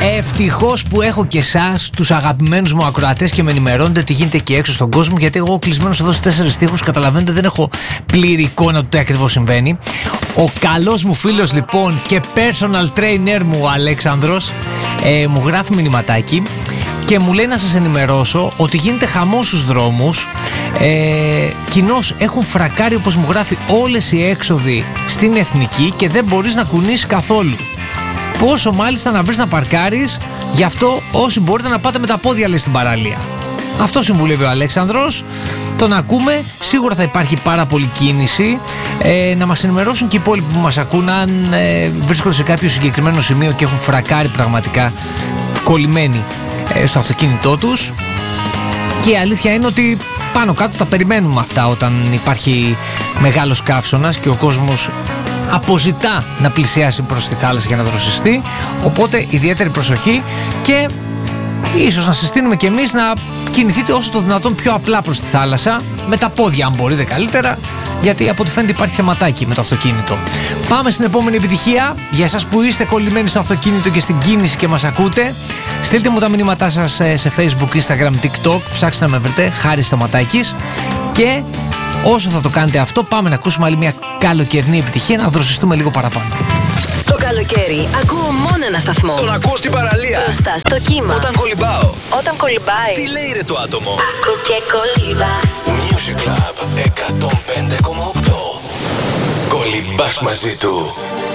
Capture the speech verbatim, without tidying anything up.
Ευτυχώς που έχω και εσάς, τους αγαπημένους μου ακροατές, και με ενημερώνετε τι γίνεται και έξω στον κόσμο, γιατί εγώ κλεισμένος εδώ στους τέσσερις τοίχους, καταλαβαίνετε, δεν έχω πλήρη εικόνα του τι ακριβώς συμβαίνει. Ο καλός μου φίλος λοιπόν και personal trainer μου, ο Αλέξανδρος, ε, μου γράφει μηνυματάκι και μου λέει να σας ενημερώσω ότι γίνεται χαμός στους δρόμους. Ε, κοινώς έχουν φρακάρει, όπως μου γράφει, όλες οι έξοδοι στην Εθνική και δεν μπορείς να κουνήσεις καθόλου. Πόσο μάλιστα να βρεις να παρκάρεις, γι' αυτό όσοι μπορείτε να πάτε με τα πόδια, λέει, στην παραλία. Αυτό συμβουλεύει ο Αλέξανδρος. Τον ακούμε, σίγουρα θα υπάρχει πάρα πολύ κίνηση. ε, Να μας ενημερώσουν και οι υπόλοιποι που μας ακούν αν ε, βρίσκονται σε κάποιο συγκεκριμένο σημείο και έχουν φρακάρει πραγματικά κολλημένοι ε, στο αυτοκίνητό τους. Και η αλήθεια είναι ότι πάνω κάτω τα περιμένουμε αυτά όταν υπάρχει μεγάλος καύσωνας και ο κόσμος αποζητά να πλησιάσει προς τη θάλασσα για να δροσιστεί. Οπότε ιδιαίτερη προσοχή και ίσως να συστήνουμε και εμείς να κινηθείτε όσο το δυνατόν πιο απλά προς τη θάλασσα, με τα πόδια αν μπορείτε καλύτερα, γιατί από ό,τι φαίνεται υπάρχει θεματάκι με το αυτοκίνητο. Πάμε στην επόμενη επιτυχία. Για εσάς που είστε κολλημένοι στο αυτοκίνητο και στην κίνηση και μας ακούτε, στείλτε μου τα μηνύματά σας σε Facebook, Instagram, TikTok. Ψάξτε να με βρείτε, Χάρης Σταματάκης. Και όσο θα το κάνετε αυτό, πάμε να ακούσουμε άλλη μια καλοκαιρινή επιτυχία, να δροσιστούμε λίγο παραπάνω. Το καλοκαίρι ακούω μόνο ένα σταθμό. Τον ακούω στην παραλία. Μπροστά στο κύμα. Όταν κολυμπάω. Όταν κολυμπάει. Τι λέει ρε το άτομο. Ακού και κολύμπα. Music Club εκατόν πέντε κόμμα οκτώ. Κολυμπάς μαζί του.